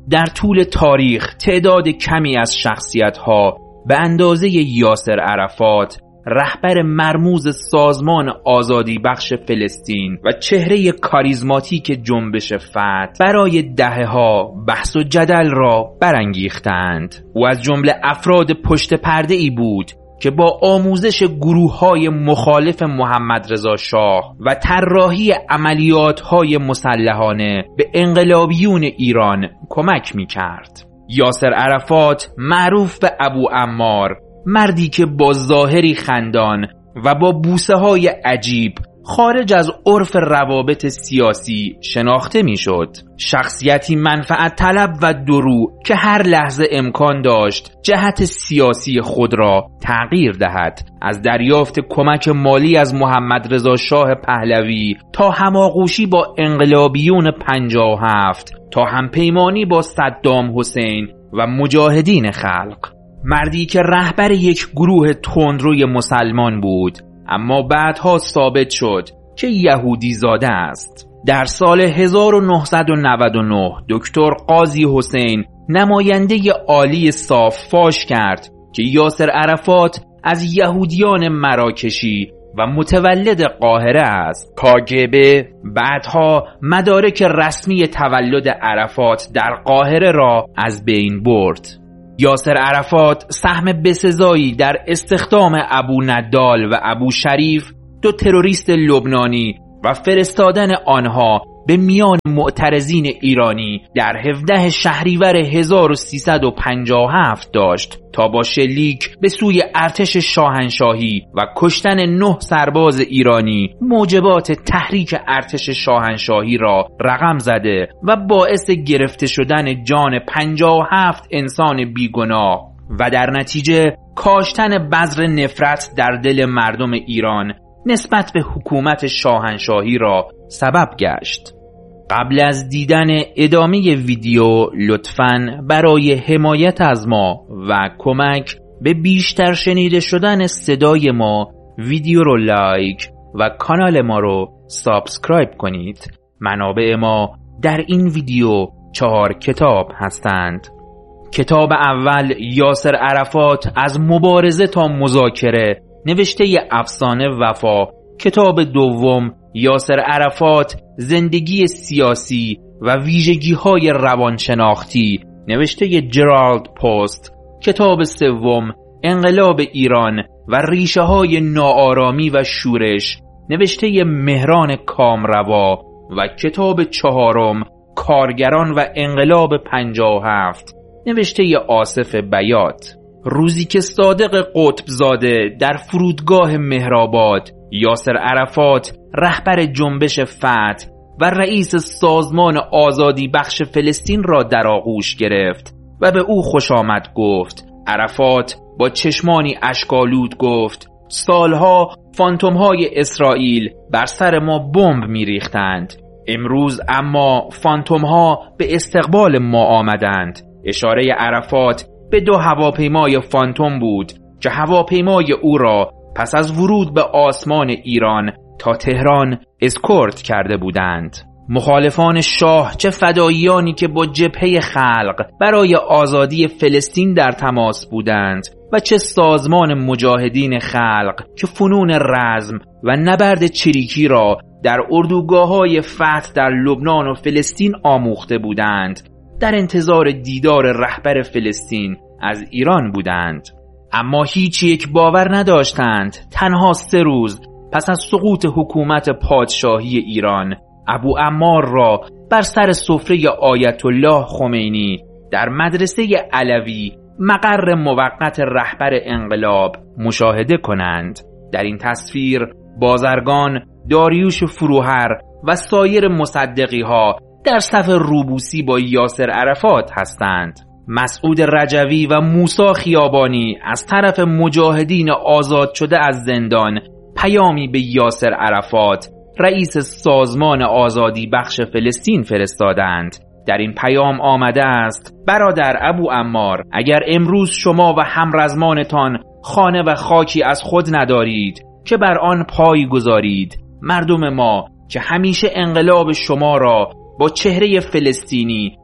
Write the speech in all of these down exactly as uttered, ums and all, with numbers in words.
در طول تاریخ تعداد کمی از شخصیت‌ها به اندازه یاسر عرفات، رهبر مرموز سازمان آزادی بخش فلسطین و چهره کاریزماتیک جنبش فتح، برای دهه‌ها بحث و جدل را برانگیختند. او از جمله افراد پشت پرده ای بود که با آموزش گروه‌های مخالف محمد رضا شاه و طراحی عملیات‌های مسلحانه به انقلابیون ایران کمک می‌کرد. یاسر عرفات، معروف به ابو عمار، مردی که با ظاهری خندان و با بوسه‌های عجیب خارج از عرف روابط سیاسی شناخته میشد. شخصیتی منفعت طلب و درو که هر لحظه امکان داشت جهت سیاسی خود را تغییر دهد، از دریافت کمک مالی از محمد رضا شاه پهلوی تا هماغوشی با انقلابیون پنجاه و هفت تا همپیمانی با صدام حسین و مجاهدین خلق. مردی که رهبر یک گروه تندروی مسلمان بود، اما بعدها ثابت شد که یهودی زاده است. در سال هزار و نهصد و نود و نه دکتر قاضی حسین، نماینده عالی صاف، فاش کرد که یاسر عرفات از یهودیان مراکشی و متولد قاهره است. کاگبه بعدها مدارک رسمی تولد عرفات در قاهره را از بین برد. یاسر عرفات سهم بسزایی در استخدام ابو ندال و ابو شریف، دو تروریست لبنانی، و فرستادن آنها به میان معترضین ایرانی در هفدهم شهریور هزار و سیصد و پنجاه و هفت داشت تا با شلیک به سوی ارتش شاهنشاهی و کشتن نه سرباز ایرانی موجبات تحریک ارتش شاهنشاهی را رقم زده و باعث گرفته شدن جان پنجاه و هفت انسان بیگناه و در نتیجه کاشتن بذر نفرت در دل مردم ایران نسبت به حکومت شاهنشاهی را سبب گشت. قبل از دیدن ادامه ویدیو لطفاً برای حمایت از ما و کمک به بیشتر شنیده شدن صدای ما ویدیو رو لایک و کانال ما رو سابسکرایب کنید. منابع ما در این ویدیو چهار کتاب هستند. کتاب اول، یاسر عرفات از مبارزه تا مذاکره، نوشته افسانه وفا. کتاب دوم، یاسر عرفات، زندگی سیاسی و ویژگی‌های روانشناختی، نوشته جرالد پست. کتاب سوم، انقلاب ایران و ریشه‌های ناآرامی و شورش، نوشته مهران کامروا. و کتاب چهارم، کارگران و انقلاب پنجاه و هفت، نوشته آصف بیات. روزی که صادق قطبزاده در فرودگاه مهرآباد، یاسر عرفات، رهبر جنبش فتح و رئیس سازمان آزادی بخش فلسطین را در آغوش گرفت و به او خوش آمد گفت، عرفات با چشمانی اشک‌آلود گفت: سالها فانتوم‌های اسرائیل بر سر ما بمب می‌ریختند، امروز اما فانتوم‌ها به استقبال ما آمدند. اشاره عرفات به دو هواپیمای فانتوم بود که هواپیمای او را پس از ورود به آسمان ایران تا تهران اسکورت کرده بودند. مخالفان شاه، چه فداییانی که با جبهه خلق برای آزادی فلسطین در تماس بودند و چه سازمان مجاهدین خلق که فنون رزم و نبرد چریکی را در اردوگاه‌های فتح در لبنان و فلسطین آموخته بودند، در انتظار دیدار رهبر فلسطین از ایران بودند. اما هیچ یک باور نداشتند تنها سه روز پس از سقوط حکومت پادشاهی ایران، ابو عمار را بر سر سفره آیت الله خمینی در مدرسه علوی، مقر موقت رهبر انقلاب، مشاهده کنند. در این تصویر بازرگان، داریوش فروهر و سایر مصدقی ها در صف روبوسی با یاسر عرفات هستند. مسعود رجوی و موسی خیابانی از طرف مجاهدین آزاد شده از زندان پیامی به یاسر عرفات، رئیس سازمان آزادی بخش فلسطین فرستادند. در این پیام آمده است: برادر ابو عمار، اگر امروز شما و همرزمانتان خانه و خاکی از خود ندارید که بر آن پای گذارید، مردم ما که همیشه انقلاب شما را با چهره فلسطینی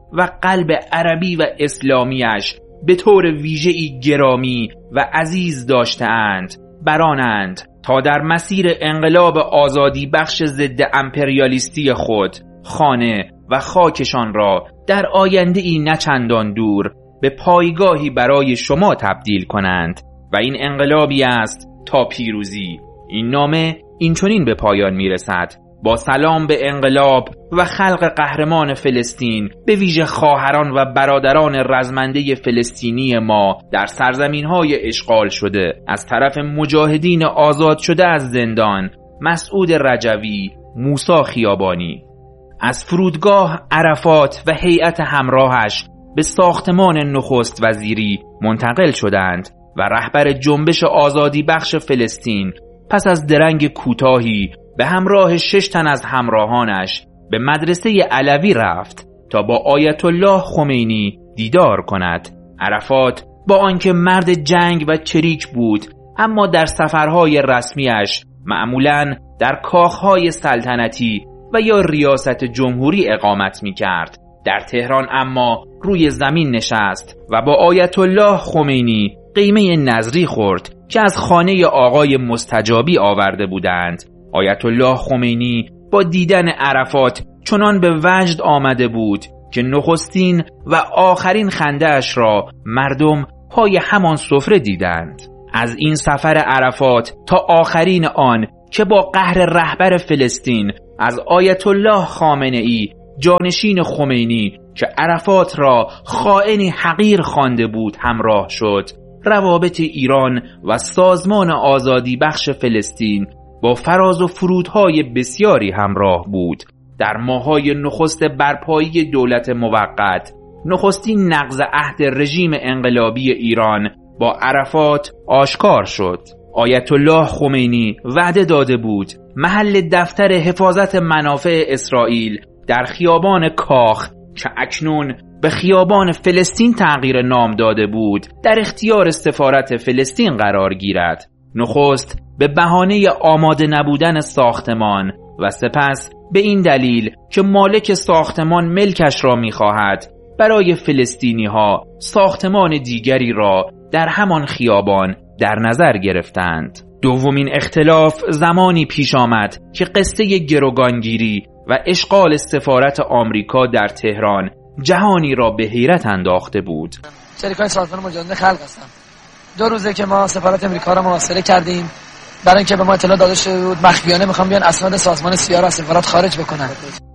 و قلب عربی و اسلامیش به طور ویژه‌ای گرامی و عزیز داشته‌اند برانند تا در مسیر انقلاب آزادی بخش ضد امپریالیستی خود خانه و خاکشان را در آینده‌ای نچندان دور به پایگاهی برای شما تبدیل کنند و این انقلابی است تا پیروزی. این نامه اینچنین به پایان میرسد: با سلام به انقلاب و خلق قهرمان فلسطین، به ویژه خواهران و برادران رزمنده فلسطینی ما در سرزمین‌های اشغال شده از طرف مجاهدین آزاد شده از زندان، مسعود رجوی، موسی خیابانی. از فرودگاه عرفات و هیئت همراهش به ساختمان نخست وزیری منتقل شدند و رهبر جنبش آزادی بخش فلسطین پس از درنگ کوتاهی به همراه شش تن از همراهانش به مدرسه علوی رفت تا با آیت الله خمینی دیدار کند. عرفات با آنکه مرد جنگ و چریک بود، اما در سفرهای رسمیش معمولاً در کاخهای سلطنتی و یا ریاست جمهوری اقامت می کرد. در تهران اما روی زمین نشست و با آیت الله خمینی قیمه نظری خورد که از خانه آقای مستجابی آورده بودند. آیت الله خمینی با دیدن عرفات چنان به وجد آمده بود که نخستین و آخرین خنده‌اش را مردم پای همان سفره دیدند. از این سفر عرفات تا آخرین آن که با قهر رهبر فلسطین از آیت الله خامنه‌ای جانشین خمینی که عرفات را خائنی حقیر خوانده بود همراه شد، روابط ایران و سازمان آزادی بخش فلسطین با فراز و فرودهای بسیاری همراه بود. در ماهای نخست برپایی دولت موقت، نخستین نقض عهد رژیم انقلابی ایران با عرفات آشکار شد. آیت الله خمینی وعده داده بود محل دفتر حفاظت منافع اسرائیل در خیابان کاخ که اکنون به خیابان فلسطین تغییر نام داده بود در اختیار سفارت فلسطین قرار گیرد. نخست به بهانه آماده نبودن ساختمان و سپس به این دلیل که مالک ساختمان ملکش را می‌خواهد برای فلسطینی ها ساختمان دیگری را در همان خیابان در نظر گرفتند. دومین اختلاف زمانی پیش آمد که قصه گروگانگیری و اشغال سفارت آمریکا در تهران جهانی را به حیرت انداخته بود. شریکای سازمان مجاهدین خلق هستم. دو روزه که ما سفارت آمریکا را محاصره کردیم برای اینکه به ما اطلاع داده شده بود مخفیانه میخوام بیان اسناد سازمان سیا را از سفارت خارج بکنن.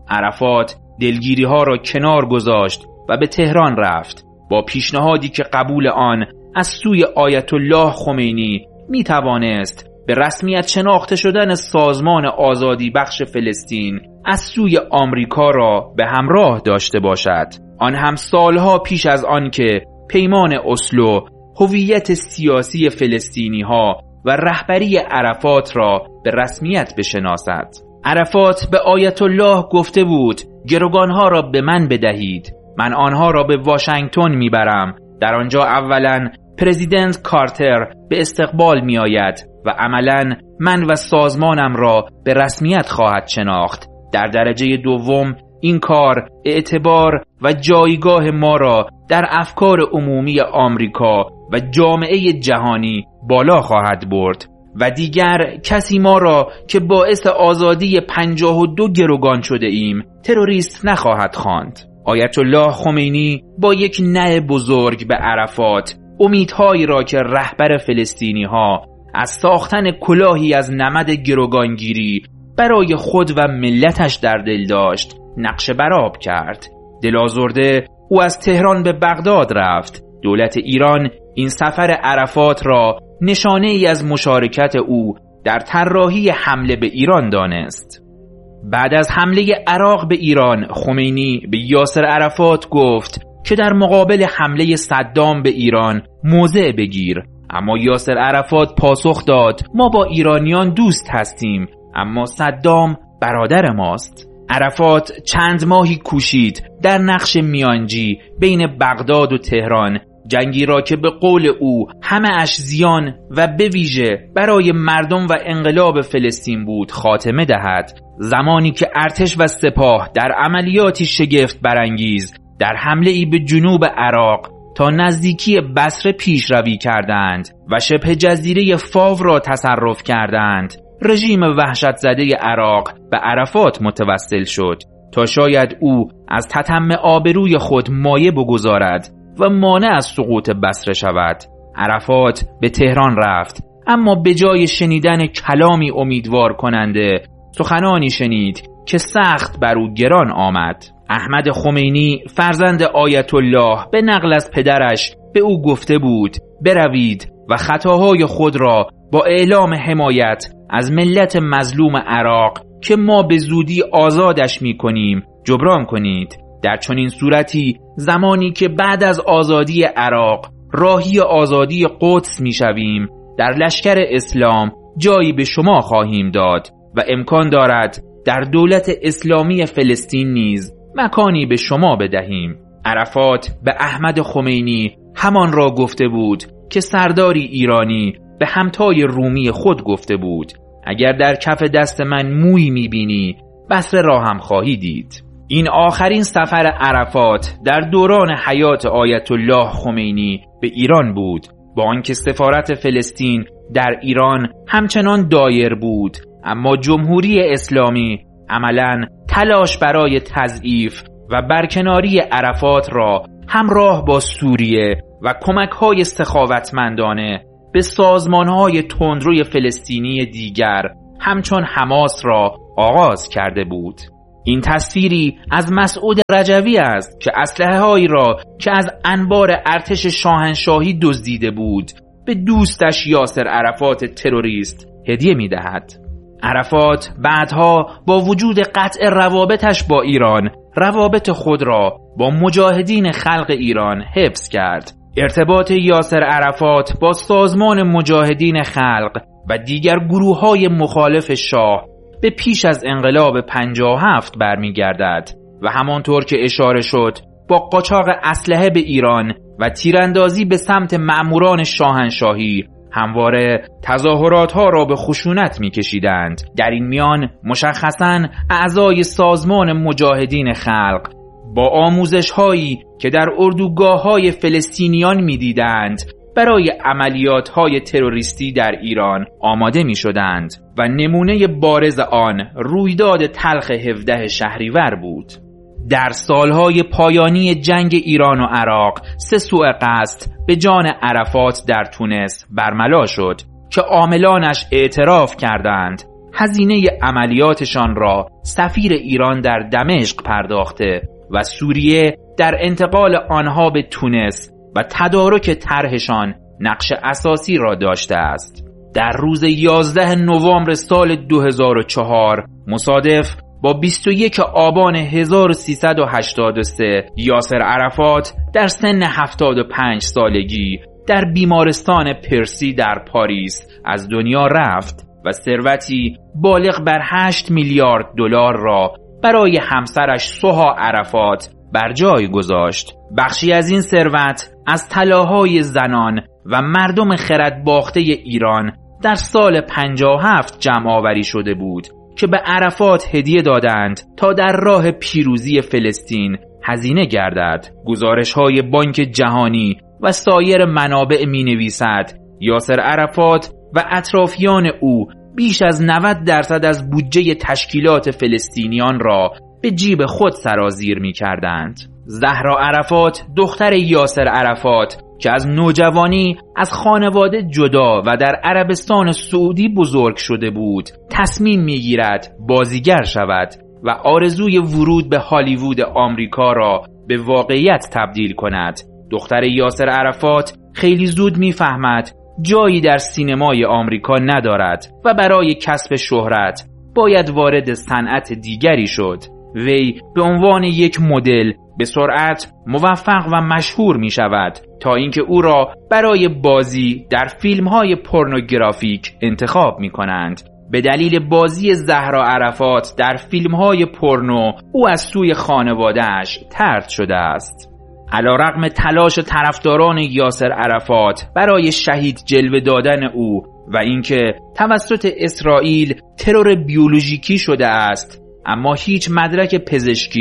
عرفات دلگیری ها را کنار گذاشت و به تهران رفت با پیشنهادی که قبول آن از سوی آیت الله خمینی می توانست به رسمیت شناخته شدن سازمان آزادی بخش فلسطین از سوی آمریکا را به همراه داشته باشد. آن هم سالها پیش از آن که پیمان اسلو هویت سیاسی فلسطینی ها و رهبری عرفات را به رسمیت بشناسد. عرفات به آیت الله گفته بود گروگانها را به من بدهید، من آنها را به واشنگتن میبرم. در آنجا اولا پرزیدنت کارتر به استقبال می آید و عملاً من و سازمانم را به رسمیت خواهد شناخت. در درجه دوم این کار اعتبار و جایگاه ما را در افکار عمومی آمریکا و جامعه جهانی بالا خواهد برد و دیگر کسی ما را که باعث آزادی پنجاه و دو گروگان شده ایم تروریست نخواهد خواند. آیت الله خمینی با یک نه بزرگ به عرفات امیدهایی را که رهبر فلسطینی ها از ساختن کلاهی از نمد گروگانگیری برای خود و ملتش در دل داشت نقش برآب کرد. دلازرده او از تهران به بغداد رفت. دولت ایران این سفر عرفات را نشانه ای از مشارکت او در طراحی حمله به ایران دانست. بعد از حمله عراق به ایران، خمینی به یاسر عرفات گفت که در مقابل حمله صدام به ایران موضع بگیر، اما یاسر عرفات پاسخ داد ما با ایرانیان دوست هستیم اما صدام برادر ماست. عرفات چند ماهی کوشید در نقش میانجی بین بغداد و تهران جنگی را که به قول او همه اش زیان و به ویژه برای مردم و انقلاب فلسطین بود خاتمه دهد. زمانی که ارتش و سپاه در عملیاتی شگفت برانگیز در حمله ای به جنوب عراق تا نزدیکی بصره پیشروی کردند و شبه جزیره فاو را تصرف کردند، رژیم وحشت زده عراق به عرفات متوسل شد تا شاید او از تتم آبروی خود مایه بگذارد و مانع از سقوط بصره شود. عرفات به تهران رفت، اما به جای شنیدن کلامی امیدوار کننده سخنانی شنید که سخت بر او گران آمد. احمد خمینی فرزند آیت الله به نقل از پدرش به او گفته بود بروید و خطاهای خود را با اعلام حمایت از ملت مظلوم عراق که ما به زودی آزادش می کنیم جبران کنید. در چنین صورتی زمانی که بعد از آزادی عراق راهی آزادی قدس می شویم، در لشکر اسلام جایی به شما خواهیم داد و امکان دارد در دولت اسلامی فلسطین نیز مکانی به شما بدهیم. عرفات به احمد خمینی همان را گفته بود که سرداری ایرانی به همتای رومی خود گفته بود اگر در کف دست من مویی میبینی بصره را هم خواهی دید. این آخرین سفر عرفات در دوران حیات آیت الله خمینی به ایران بود، با آنکه سفارت فلسطین در ایران همچنان دایر بود، اما جمهوری اسلامی عملاً تلاش برای تضعیف و برکناری عرفات را همراه با سوریه و کمک‌های سخاوتمندانه به سازمان‌های تندروی فلسطینی دیگر همچون حماس را آغاز کرده بود. این تصویری از مسعود رجوی است که اسلحه‌هایی را که از انبار ارتش شاهنشاهی دزدیده بود به دوستش یاسر عرفات تروریست هدیه می‌دهد. عرفات بعدها با وجود قطع روابطش با ایران روابط خود را با مجاهدین خلق ایران حفظ کرد. ارتباط یاسر عرفات با سازمان مجاهدین خلق و دیگر گروه‌های مخالف شاه به پیش از انقلاب پنجاه و هفت برمیگردد و همانطور که اشاره شد با قاچاق اسلحه به ایران و تیراندازی به سمت مأموران شاهنشاهی همواره تظاهرات ها را به خشونت می کشیدند. در این میان مشخصاً اعضای سازمان مجاهدین خلق با آموزش هایی که در اردوگاه های فلسطینیان می دیدند برای عملیات های تروریستی در ایران آماده می شدند و نمونه بارز آن رویداد تلخ هفدهم شهریور بود. در سالهای پایانی جنگ ایران و عراق سه سوء قصد به جان عرفات در تونس برملا شد که عاملانش اعتراف کردند هزینه عملیاتشان را سفیر ایران در دمشق پرداخته و سوریه در انتقال آنها به تونس و تدارک طرحشان نقش اساسی را داشته است. در روز یازده نوامبر سال دو هزار و چهار مصادف با بیست و یک آبان هزار و سیصد و هشتاد و سه یاسر عرفات در سن هفتاد و پنج سالگی در بیمارستان پرسی در پاریس از دنیا رفت و ثروتی بالغ بر هشت میلیارد دلار را برای همسرش سوها عرفات بر جای گذاشت. بخشی از این ثروت از طلاهای زنان و مردم خرد باخته ایران در سال پنجاه و هفت جمع آوری شده بود که به عرفات هدیه دادند تا در راه پیروزی فلسطین هزینه گردد. گزارش‌های بانک جهانی و سایر منابع می‌نویسد یاسر عرفات و اطرافیان او بیش از نود درصد از بودجه تشکیلات فلسطینیان را به جیب خود سرازیر می‌کردند. زهرا عرفات دختر یاسر عرفات که از نوجوانی از خانواده جدا و در عربستان سعودی بزرگ شده بود تصمیم می‌گیرد بازیگر شود و آرزوی ورود به هالیوود آمریکا را به واقعیت تبدیل کند. دختر یاسر عرفات خیلی زود می‌فهمد جایی در سینمای آمریکا ندارد و برای کسب شهرت باید وارد صنعت دیگری شد. وی به عنوان یک مدل به سرعت موفق و مشهور می شود تا اینکه او را برای بازی در فیلم‌های پورنوگرافیک انتخاب می کنند. به دلیل بازی زهرا عرفات در فیلم‌های پورنو او از سوی خانواده‌اش طرد شده است. علیرغم تلاش طرفداران یاسر عرفات برای شهید جلوه دادن او و اینکه توسط اسرائیل ترور بیولوژیکی شده است، اما هیچ مدرک پزشکی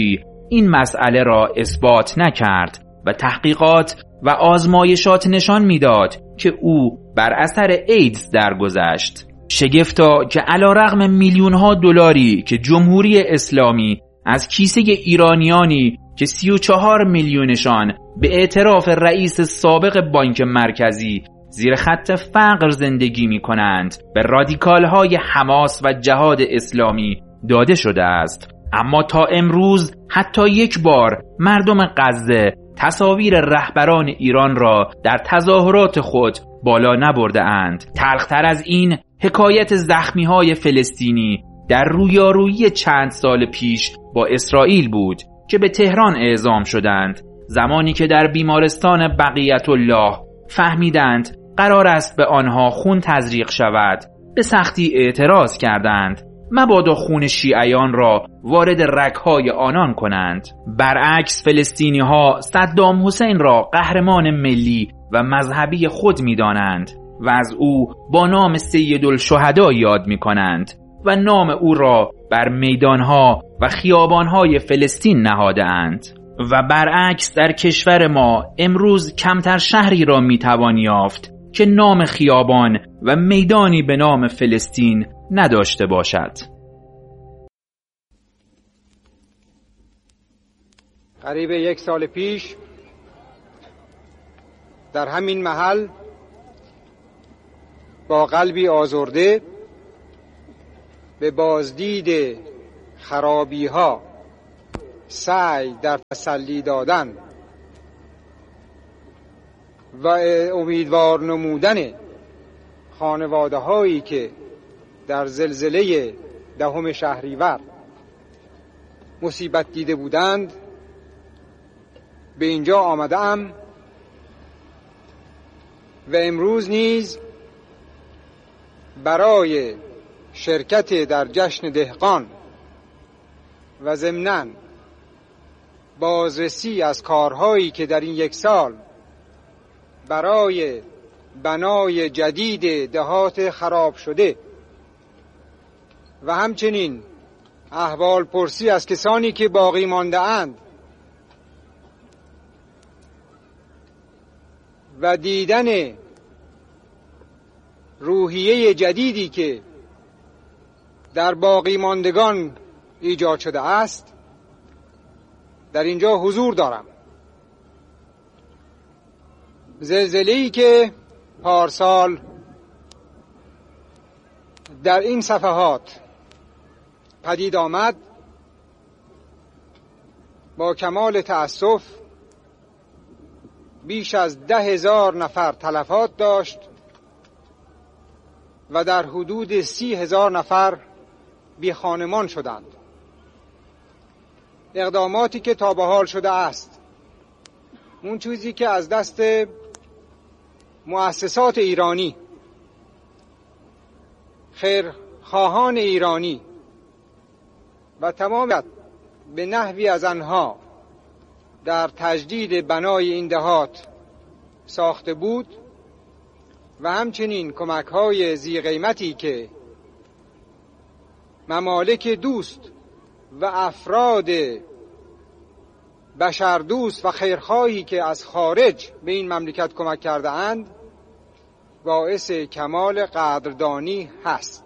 این مسئله را اثبات نکرد و تحقیقات و آزمایشات نشان میداد که او بر اثر ایدز درگذشت. شگفتا که علیرغم میلیون ها دلاری که جمهوری اسلامی از کیسه ایرانیانی که سی و چهار میلیونشان به اعتراف رئیس سابق بانک مرکزی زیر خط فقر زندگی می کنند به رادیکال های حماس و جهاد اسلامی داده شده است، اما تا امروز حتی یک بار مردم غزه تصاویر رهبران ایران را در تظاهرات خود بالا نبرده اند. تلختر از این حکایت زخمی های فلسطینی در رویارویی چند سال پیش با اسرائیل بود که به تهران اعزام شدند، زمانی که در بیمارستان بقیت الله فهمیدند قرار است به آنها خون تزریق شود. به سختی اعتراض کردند مبادا خون شیعیان را وارد رگ‌های آنان کنند. برعکس فلسطینی ها صدام حسین را قهرمان ملی و مذهبی خود می دانند و از او با نام سیدالشهدا یاد می کنند و نام او را بر میدانها و خیابانهای فلسطین نهاده اند. و برعکس در کشور ما امروز کمتر شهری را می توان یافت که نام خیابان و میدانی به نام فلسطین نداشته باشد. قریب یک سال پیش در همین محل با قلبی آزرده به بازدید خرابی ها سعی در تسلی دادن و امیدوار نمودن خانواده هایی که در زلزله دهم شهریور مصیبت دیده بودند به اینجا آمدم و امروز نیز برای شرکت در جشن دهقان و ضمناً بازرسی از کارهایی که در این یک سال برای بنای جدید دهات خراب شده و همچنین احوال پرسی از کسانی که باقی مانده اند و دیدن روحیه جدیدی که در باقی ماندگان ایجاد شده است در اینجا حضور دارم. زلزله‌ای که پارسال در این صفحات پدید آمد با کمال تأسف بیش از ده هزار نفر تلفات داشت و در حدود سی هزار نفر بی خانمان شدند. اقداماتی که تا به حال شده است، اون چیزی که از دست مؤسسات ایرانی، خیرخواهان ایرانی و تمام به نحوی از آنها در تجدید بنای این دهات ساخته بود و همچنین کمک‌های ذی قیمتی که ممالک دوست و افراد بشردوست و خیرخواهی که از خارج به این مملکت کمک کرده اند باعث کمال قدردانی هست.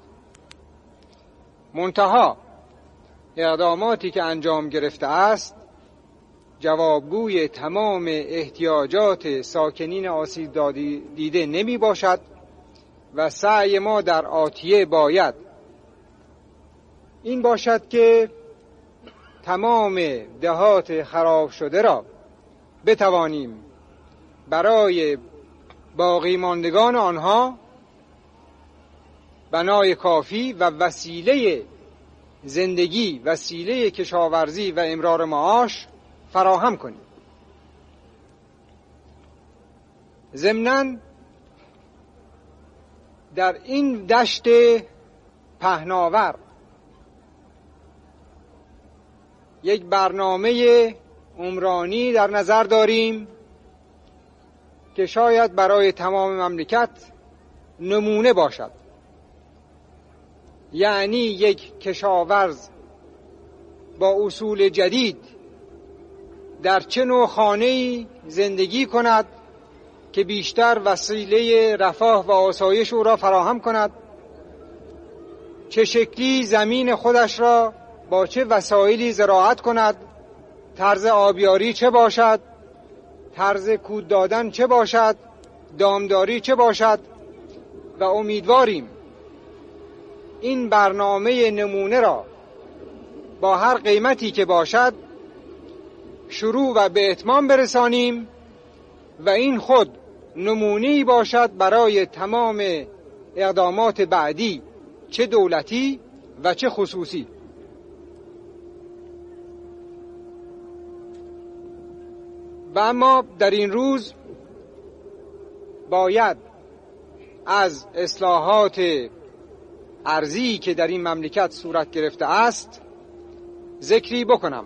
منتها اقداماتی که انجام گرفته است جوابگوی تمام احتیاجات ساکنین آسیب دیده نمی باشد و سعی ما در آتیه باید این باشد که تمام دهات خراب شده را بتوانیم برای باقی ماندگان آنها بنای کافی و وسیله زندگی، وسیله کشاورزی و امرار معاش فراهم کنیم. ضمناً در این دشت پهناور یک برنامه عمرانی در نظر داریم که شاید برای تمام مملکت نمونه باشد. یعنی یک کشاورز با اصول جدید در چه نوع خانه‌ای زندگی کند که بیشتر وسیله رفاه و آسایش او را فراهم کند، چه شکلی زمین خودش را با چه وسایلی زراعت کند، طرز آبیاری چه باشد، طرز کود دادن چه باشد، دامداری چه باشد. و امیدواریم این برنامه نمونه را با هر قیمتی که باشد شروع و به اتمام برسانیم و این خود نمونه‌ای باشد برای تمام اقدامات بعدی، چه دولتی و چه خصوصی. و اما در این روز باید از اصلاحات ارضی که در این مملکت صورت گرفته است ذکری بکنم.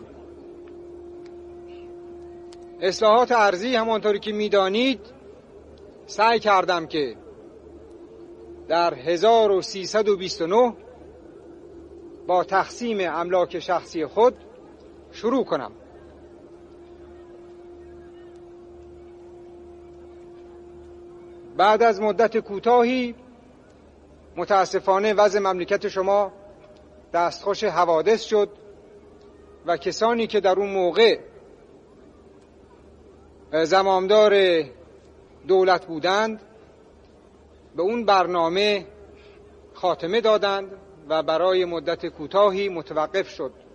اصلاحات ارضی همانطوری که می‌دانید سعی کردم که در هزار و سیصد و بیست و نه با تقسیم املاک شخصی خود شروع کنم. بعد از مدت کوتاهی متاسفانه وضع مملکت شما دستخوش حوادث شد و کسانی که در اون موقع زمامدار دولت بودند به اون برنامه خاتمه دادند و برای مدت کوتاهی متوقف شد.